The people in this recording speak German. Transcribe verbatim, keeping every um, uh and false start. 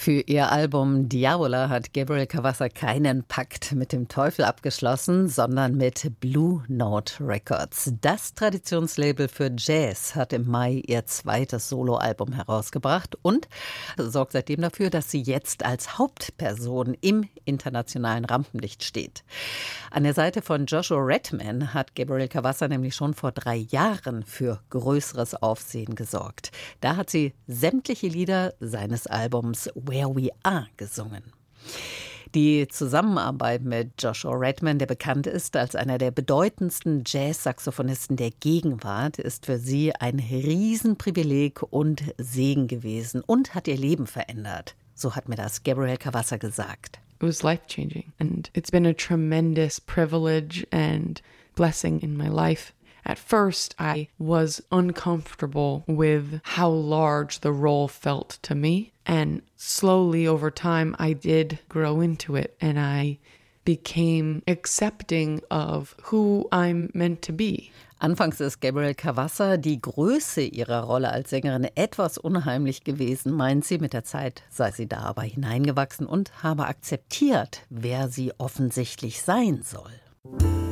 Für ihr Album Diavola hat Gabriel Cavanza keinen Pakt mit dem Teufel abgeschlossen, sondern mit Blue Note Records. Das Traditionslabel für Jazz hat im Mai ihr zweites Soloalbum herausgebracht und sorgt seitdem dafür, dass sie jetzt als Hauptperson im internationalen Rampenlicht steht. An der Seite von Joshua Redman hat Gabriel Cavanza nämlich schon vor drei Jahren für größeres Aufsehen gesorgt. Da hat sie sämtliche Lieder seines Albums Where We Are gesungen. Die Zusammenarbeit mit Joshua Redman, der bekannt ist als einer der bedeutendsten Jazz-Saxophonisten der Gegenwart, ist für sie ein Riesenprivileg und Segen gewesen und hat ihr Leben verändert. So hat mir das Gabriel Cavanza gesagt. It was life-changing and it's been a tremendous privilege and blessing in my life. At first, I was uncomfortable with how large the role felt to me. And slowly over time, I did grow into it and I became accepting of who I'm meant to be. Anfangs ist Gabriel Cavanza die Größe ihrer Rolle als Sängerin etwas unheimlich gewesen, meint sie. Mit der Zeit sei sie da aber hineingewachsen und habe akzeptiert, wer sie offensichtlich sein soll.